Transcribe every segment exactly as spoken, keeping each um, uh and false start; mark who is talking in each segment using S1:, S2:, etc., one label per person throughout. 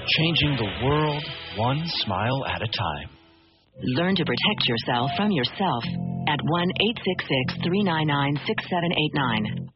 S1: changing the world one smile at a time.
S2: Learn to protect yourself from yourself at one eight six six, three nine nine, six seven eight nine.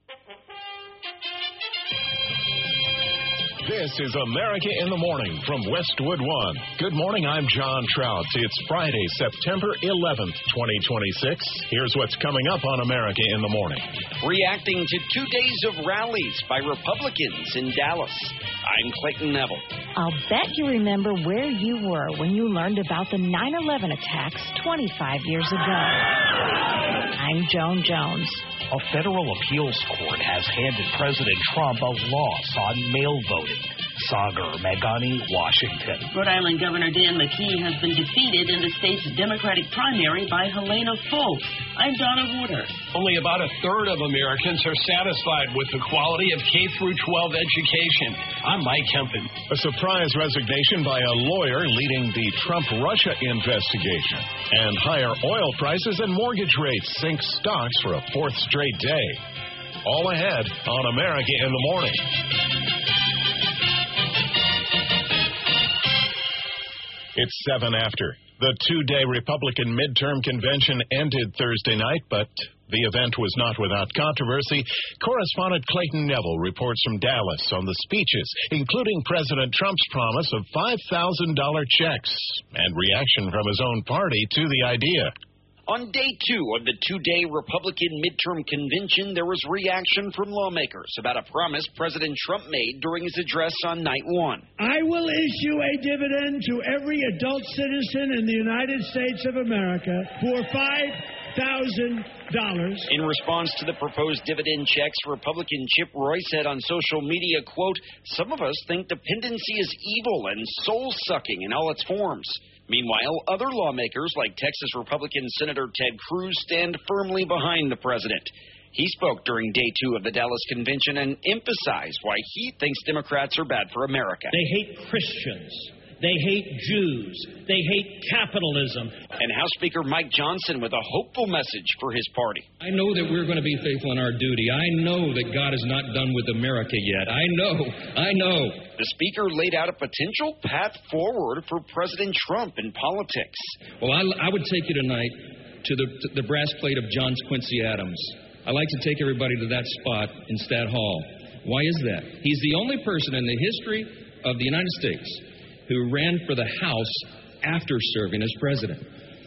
S3: This is America in the Morning from Westwood One. Good morning, I'm John Trout. It's Friday, September eleventh, twenty twenty-six. Here's what's coming up on America in the Morning.
S4: Reacting to two days of rallies by Republicans in Dallas, I'm Clayton Neville.
S5: I'll bet you remember where you were when you learned about the nine eleven attacks twenty-five years ago. I'm Joan Jones.
S6: A federal appeals court has handed President Trump a loss on mail voting. Sagar Meghani, Washington.
S7: Rhode Island Governor Dan McKee has been defeated in the state's Democratic primary by Helena Foulkes. I'm Donna Warder.
S8: Only about a third of Americans are satisfied with the quality of K through twelve education. I'm Mike Kempen.
S3: A surprise resignation by a lawyer leading the Trump-Russia investigation. And higher oil prices and mortgage rates sink stocks for a fourth straight day. All ahead on America in the Morning. It's seven after. The two-day Republican midterm convention ended Thursday night, but the event was not without controversy. Correspondent Clayton Neville reports from Dallas on the speeches, including President Trump's promise of five thousand dollars checks and reaction from his own party to the idea.
S4: On day two of the two-day Republican midterm convention, there was reaction from lawmakers about a promise President Trump made during his address on night one.
S9: I will issue a dividend to every adult citizen in the United States of America for five thousand dollars.
S4: In response to the proposed dividend checks, Republican Chip Roy said on social media, quote, "Some of us think dependency is evil and soul-sucking in all its forms." Meanwhile, other lawmakers like Texas Republican Senator Ted Cruz stand firmly behind the president. He spoke during day two of the Dallas convention and emphasized why he thinks Democrats are bad for America.
S10: They hate Christians. They hate Jews. They hate capitalism.
S4: And House Speaker Mike Johnson with a hopeful message for his party.
S11: I know that we're going to be faithful in our duty. I know that God is not done with America yet. I know. I know.
S4: The speaker laid out a potential path forward for President Trump in politics.
S11: Well, I, I would take you tonight to the, to the brass plate of John Quincy Adams. I like to take everybody to that spot in Stat Hall. Why is that? He's the only person in the history of the United States who ran for the House after serving as president.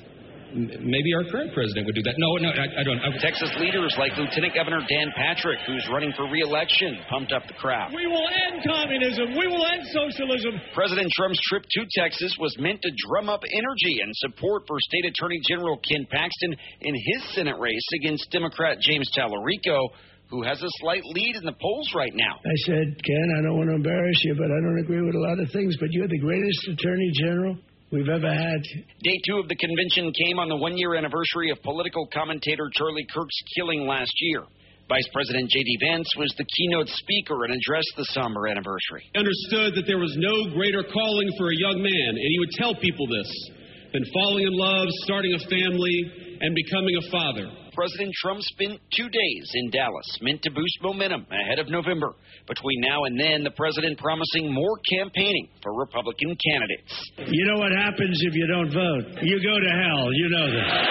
S11: Maybe our current president would do that. No, no, I, I don't. I...
S4: Texas leaders like Lieutenant Governor Dan Patrick, who's running for re-election, pumped up the crowd.
S9: We will end communism. We will end socialism.
S4: President Trump's trip to Texas was meant to drum up energy and support for State Attorney General Ken Paxton in his Senate race against Democrat James Tallarico, who has a slight lead in the polls right now.
S9: I said, Ken, I don't want to embarrass you, but I don't agree with a lot of things, but you're the greatest Attorney General we've ever had.
S4: Day two of the convention came on the one-year anniversary of political commentator Charlie Kirk's killing last year. Vice President J D Vance was the keynote speaker and addressed the somber anniversary.
S12: He understood that there was no greater calling for a young man, and he would tell people this, than falling in love, starting a family, and becoming a father.
S4: President Trump spent two days in Dallas, meant to boost momentum ahead of November. Between now and then, the president promising more campaigning for Republican candidates.
S9: You know what happens if you don't vote? You go to hell. You know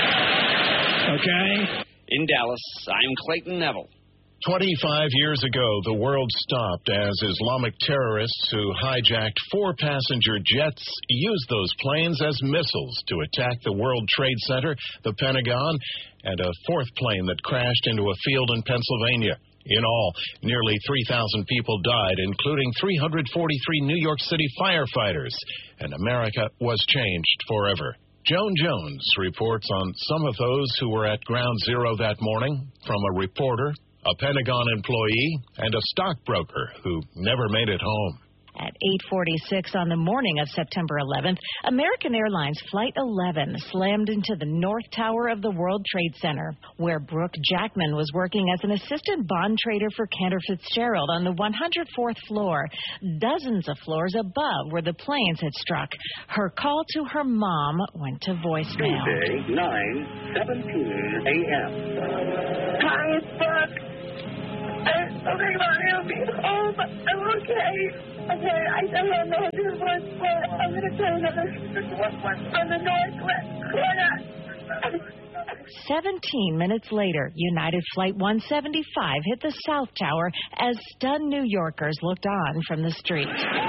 S9: that. Okay?
S4: In Dallas, I'm Clayton Neville.
S3: twenty-five years ago, the world stopped as Islamic terrorists who hijacked four passenger jets used those planes as missiles to attack the World Trade Center, the Pentagon, and a fourth plane that crashed into a field in Pennsylvania. In all, nearly three thousand people died, including three hundred forty-three New York City firefighters, and America was changed forever. Joan Jones reports on some of those who were at Ground Zero that morning, from a reporter, a Pentagon employee, and a stockbroker who never made it home.
S5: At eight forty-six on the morning of September eleventh, American Airlines Flight eleven slammed into the North Tower of the World Trade Center, where Brooke Jackman was working as an assistant bond trader for Cantor Fitzgerald on the one hundred fourth floor, dozens of floors above where the planes had struck. Her call to her mom went to voicemail.
S13: Tuesday, nine seventeen a.m. Hi, Brooke. I don't think I'm being home. I'm okay.
S14: Okay, I don't know if it was, but I'm going to tell you another on the northwest corner.
S5: Seventeen minutes later, United Flight one seventy-five hit the South Tower as stunned New Yorkers looked on from the street.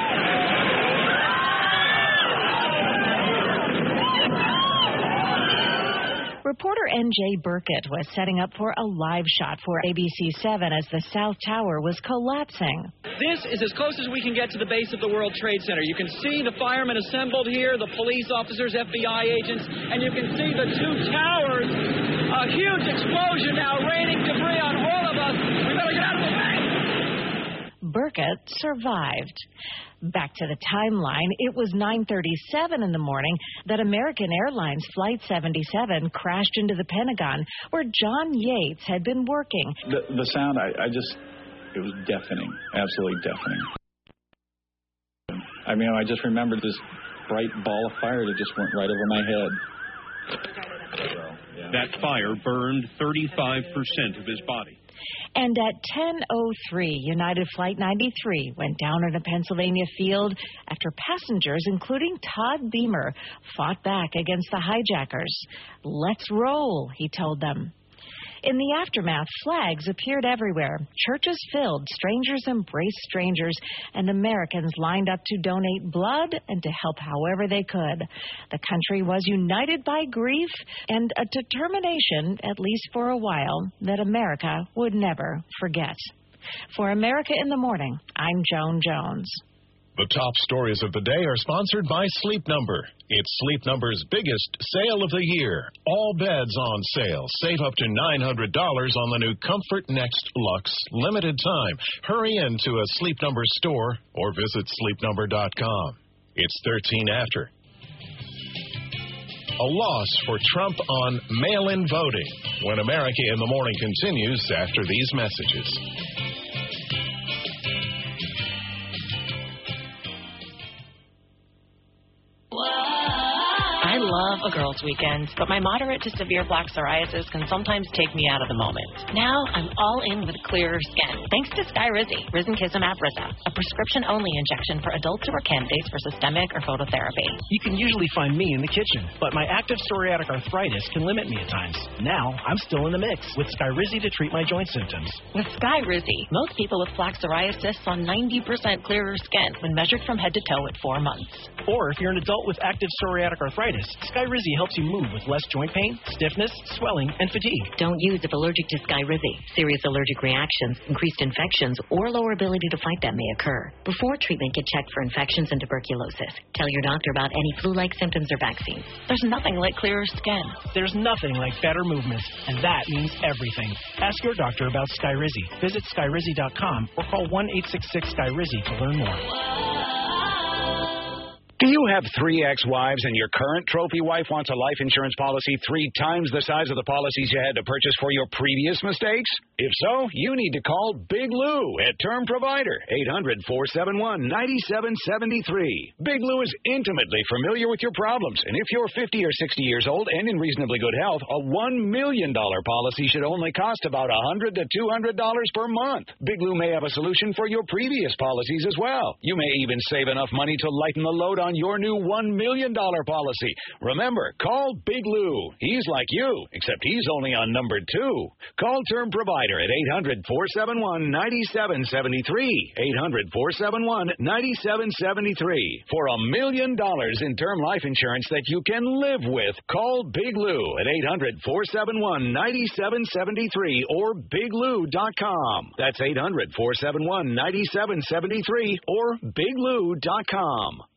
S5: Reporter N J Burkett was setting up for a live shot for A B C seven as the South Tower was collapsing.
S15: This is as close as we can get to the base of the World Trade Center. You can see the firemen assembled here, the police officers, F B I agents, and you can see the two towers. A huge explosion now raining debris on all of us. We better get out of the way.
S5: Burkett survived. Back to the timeline, it was nine thirty-seven in the morning that American Airlines Flight seventy-seven crashed into the Pentagon, where John Yates had been working.
S16: The, the sound, I, I just, it was deafening, absolutely deafening. I mean, I just remembered this bright ball of fire that just went right over my head.
S17: That fire burned thirty-five percent of his body.
S5: And at ten oh three, United Flight ninety-three went down in a Pennsylvania field after passengers, including Todd Beamer, fought back against the hijackers. Let's roll, he told them. In the aftermath, flags appeared everywhere. Churches filled, strangers embraced strangers, and Americans lined up to donate blood and to help however they could. The country was united by grief and a determination, at least for a while, that America would never forget. For America in the Morning, I'm Joan Jones.
S3: The top stories of the day are sponsored by Sleep Number. It's Sleep Number's biggest sale of the year. All beds on sale. Save up to nine hundred dollars on the new Comfort Next Luxe. Limited time. Hurry into a Sleep Number store or visit sleep number dot com. It's thirteen after. A loss for Trump on mail-in voting when America in the Morning continues after these messages.
S18: I love a girls' weekend, but my moderate to severe plaque psoriasis can sometimes take me out of the moment. Now I'm all in with clearer skin, thanks to Skyrizi, Risankizumab Rizza, a prescription-only injection for adults who are candidates for systemic or phototherapy.
S19: You can usually find me in the kitchen, but my active psoriatic arthritis can limit me at times. Now I'm still in the mix with Skyrizi to treat my joint symptoms.
S18: With Skyrizi, most people with plaque psoriasis saw ninety percent clearer skin when measured from head to toe at four months.
S19: Or if you're an adult with active psoriatic arthritis, Skyrizi helps you move with less joint pain, stiffness, swelling, and fatigue.
S2: Don't use if allergic to Skyrizi. Serious allergic reactions, increased infections, or lower ability to fight them may occur. Before treatment, get checked for infections and tuberculosis. Tell your doctor about any flu-like symptoms or vaccines.
S18: There's nothing like clearer skin.
S19: There's nothing like better movement, and that means everything. Ask your doctor about Skyrizi. Visit Skyrizi dot com or call one eight six six Skyrizi to learn more.
S20: Do you have three ex-wives and your current trophy wife wants a life insurance policy three times the size of the policies you had to purchase for your previous mistakes? If so, you need to call Big Lou at Term Provider, eight hundred, four seven one, nine seven seven three. Big Lou is intimately familiar with your problems, and if you're fifty or sixty years old and in reasonably good health, a one million dollars policy should only cost about one hundred to two hundred dollars per month. Big Lou may have a solution for your previous policies as well. You may even save enough money to lighten the load on your new one million dollars policy. Remember, call Big Lou. He's like you, except he's only on number two. Call Term Provider at eight hundred, four seven one, nine seven seven three. eight hundred, four seven one, nine seven seven three. For a million dollars in term life insurance that you can live with, call Big Lou at eight hundred, four seven one, nine seven seven three or big lou dot com. That's eight hundred, four seven one, nine seven seven three or big lou dot com.